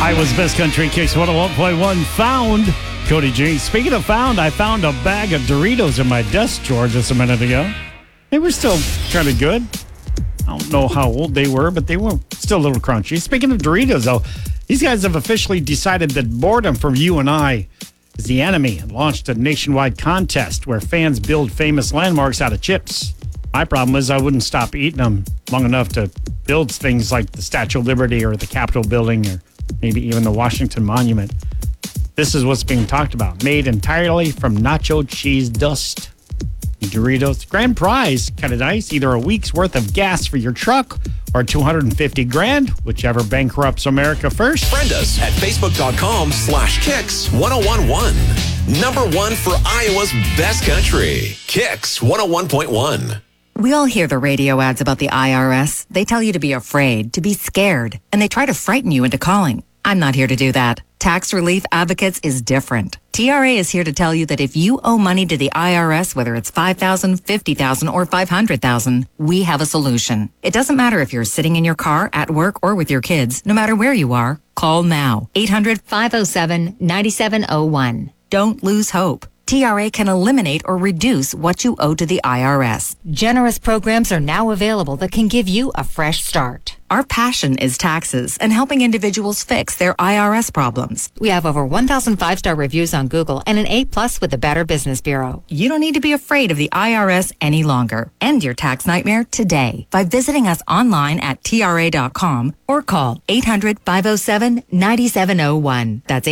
Iowa's Best Country Kicks 101.1 found Cody G. Speaking of found, I found a bag of Doritos in my desk drawer just a minute ago. They were still kind of good. I don't know how old they were, but they were still a little crunchy. Speaking of Doritos, though, these guys have officially decided that boredom from you and I is the enemy and launched a nationwide contest where fans build famous landmarks out of chips. My problem is I wouldn't stop eating them long enough to build things like the Statue of Liberty or the Capitol building or maybe even the Washington Monument. This is what's being talked about. Made entirely from nacho cheese dust. Doritos. Grand prize, kind of nice. Either a week's worth of gas for your truck or $250,000, whichever bankrupts America first. Friend us at facebook.com/Kicks1011. Number one for Iowa's best country. Kicks 101.1. We all hear the radio ads about the IRS. They tell you to be afraid, to be scared, and they try to frighten you into calling. I'm not here to do that. Tax Relief Advocates is different. TRA is here to tell you that if you owe money to the IRS, whether it's $5,000, $50,000, or $500,000, we have a solution. It doesn't matter if you're sitting in your car, at work, or with your kids. No matter where you are, call now. 800-507-9701. Don't lose hope. TRA can eliminate or reduce what you owe to the IRS. Generous programs are now available that can give you a fresh start. Our passion is taxes and helping individuals fix their IRS problems. We have over 1,000 5-star reviews on Google and an A+ with the Better Business Bureau. You don't need to be afraid of the IRS any longer. End your tax nightmare today by visiting us online at TRA.com or call 800-507-9701. That's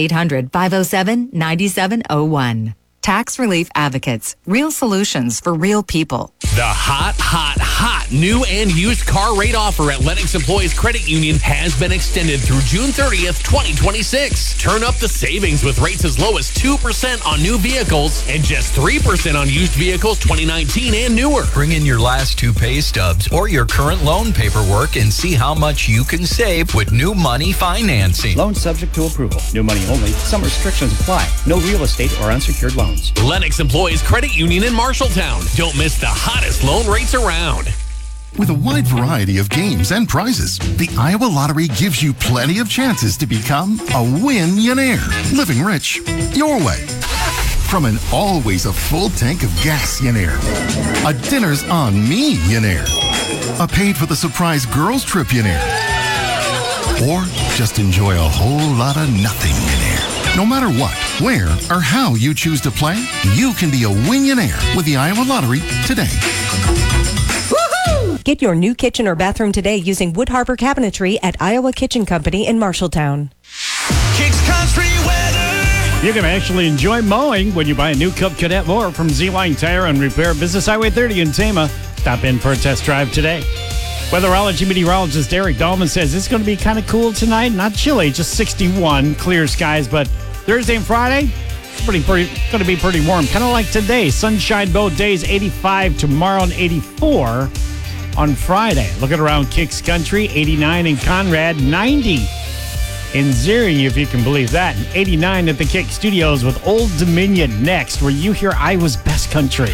800-507-9701. Tax Relief Advocates. Real solutions for real people. The hot new and used car rate offer at Lennox Employees Credit Union has been extended through June 30th, 2026. Turn up the savings with rates as low as 2% on new vehicles and just 3% on used vehicles 2019 and newer. Bring in your last 2 pay stubs or your current loan paperwork and see how much you can save with new money financing. Loan subject to approval. New money only. Some restrictions apply. No real estate or unsecured loans. Lennox Employees Credit Union in Marshalltown. Don't miss the hottest loan rates around. With a wide variety of games and prizes, the Iowa Lottery gives you plenty of chances to become a win-millionaire. Living rich your way. From an always a full tank of gas-millionaire, a dinner's on me-millionaire, a paid for the surprise girls trip-millionaire, or just enjoy a whole lot of nothing-millionaire. No matter what, where, or how you choose to play, you can be a win-millionaire with the Iowa Lottery today. Woohoo! Get your new kitchen or bathroom today using Wood Harbor Cabinetry at Iowa Kitchen Company in Marshalltown. Kicks Country Weather. You can actually enjoy mowing when you buy a new Cub Cadet mower from Z-Line Tire and Repair, Business Highway 30 in Tama. Stop in for a test drive today. Weatherology meteorologist Eric Dahlman says it's going to be kind of cool tonight. Not chilly, just 61, clear skies. But Thursday and Friday, going to be pretty warm. Kind of like today. Sunshine both days, 85 tomorrow and 84 on Friday. Looking around Kicks Country, 89 in Conrad, 90 in Zering, if you can believe that. And 89 at the Kick Studios with Old Dominion next, where you hear Iowa's best country.